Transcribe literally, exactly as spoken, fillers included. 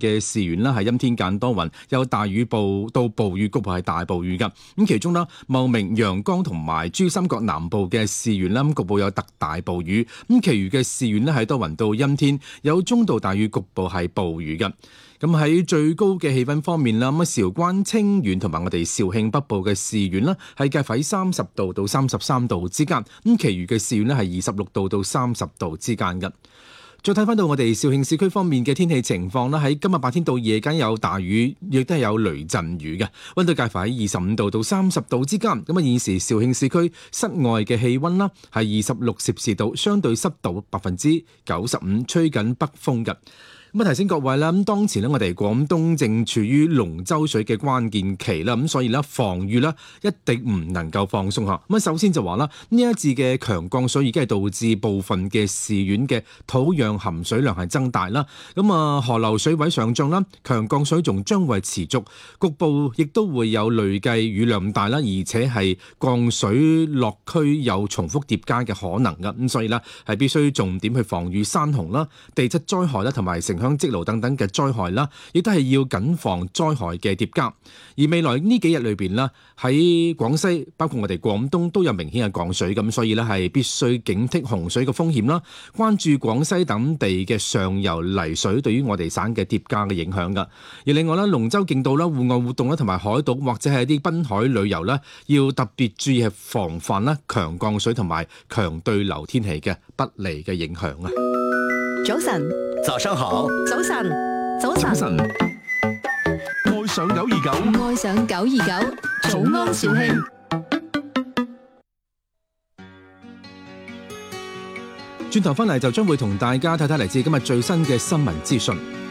嘅時段啦，係陰天間多雲，有大雨暴到暴雨，局部係大暴雨㗎。咁其中啦，茂名、陽江同埋珠三角南部嘅時段啦，咁局部有特大暴雨。咁其餘嘅時段呢，係多雲到陰天，有中度大雨，局部係暴雨㗎。咁喺最高嘅氣溫方面啦，咁韶關、清遠同埋我哋肇慶北部嘅時段啦，係介乎喺三十度到三十三度之間。咁其餘嘅時段呢，係二十六度到三十度之間嘅。再睇翻到我哋肇慶市區方面嘅天氣情況啦，喺今日白天到夜間有大雨，亦都係有雷陣雨嘅，溫度介乎喺二十五度到三十度之間。咁啊，現時肇慶市區室外嘅氣溫啦係二十六攝氏度，相對濕度百分之九十五，吹緊北風嘅。咁啊，提醒各位啦，咁當前咧，我哋廣東正處於龍舟水嘅關鍵期啦，咁所以咧，防御咧一定唔能夠放鬆嚇。咁啊，首先就話啦，呢一次嘅強降水已經係導致部分嘅市縣嘅土壤含水量係增大啦。咁啊，河流水位上漲啦，強降水仲將會持續，局部亦都會有累計雨量大啦，而且係降水落區有重複疊加嘅可能㗎。咁所以咧，係必須重點去防禦山洪啦、地質災害啦，同埋城鄉積澇等等嘅災害啦，亦都係要謹防災害嘅疊加。而未來呢幾日裏邊啦，喺廣西包括我哋廣東都有明顯嘅降水，咁所以咧係必須警惕洪水嘅風險啦，關注廣西等地嘅上游泥水對於我哋省嘅疊加嘅影響噶。而另外咧，龍舟競渡啦、戶外活動啦，同埋海島或者係一啲濱海旅遊啦，要特別注意係防範啦強降水同埋強對流天氣嘅不利嘅影響啊！ 早晨， 早上好， 早晨，早晨， 早晨，愛上九二九， 愛上九二九，早安肇慶。 轉頭翻嚟就將會同大家睇睇嚟自今日最新嘅新聞資訊。